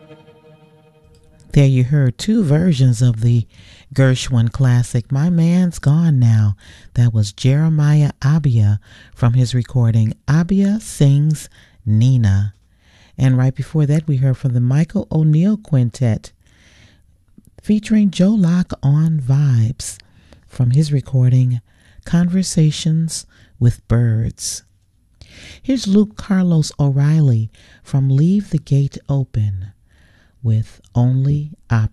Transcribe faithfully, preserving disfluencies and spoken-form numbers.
There you heard two versions of the Gershwin classic, My Man's Gone Now. That was Jeremiah Abia from his recording, Abia Sings Nina. And right before that, we heard from the Michael O'Neill Quintet, featuring Joe Locke on Vibes, from his recording, Conversations with Birds. Here's Luke Carlos O'Reilly from Leave the Gate Open with Only Option.